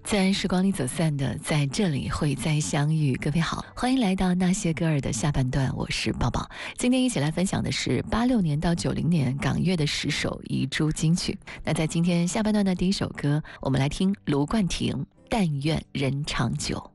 在时光里走散的，在这里会再相遇。各位好，欢迎来到那些歌儿的下半段，我是抱抱。今天一起来分享的是86年到90年港乐的10首遗珠金曲。那在今天下半段的第一首歌，我们来听卢冠廷《但愿人长久》。